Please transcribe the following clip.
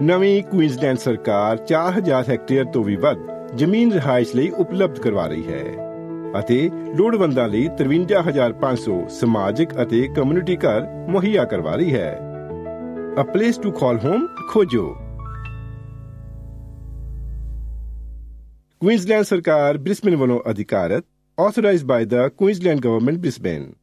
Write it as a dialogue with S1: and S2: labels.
S1: ਨਵੀਂ ਕੁਈਨਜ਼ਲੈਂਡ ਸਰਕਾਰ 4000 ਹੈਕਟੇਅਰ ਤੋਂ ਵੀ ਵੱਧ ਜ਼ਮੀਨ ਰਿਹਾਇਸ਼ ਲਈ ਉਪਲਬਧ ਕਰਵਾ ਰਹੀ ਹੈ ਅਤੇ ਲੋੜਵੰਦਾਂ ਲਈ 53,500 ਸਮਾਜਿਕ ਅਤੇ ਕਮਿਊਨਿਟੀ ਘਰ ਮੁਹੱਈਆ ਕਰਵਾ ਰਹੀ ਹੈ। A place to call home ਖੋਜੋ। ਕੁਈਨਜ਼ਲੈਂਡ ਸਰਕਾਰ ਬ੍ਰਿਸਬੇਨ ਵੱਲੋਂ ਅਧਿਕਾਰਤ, authorized by the Queensland Government, Brisbane।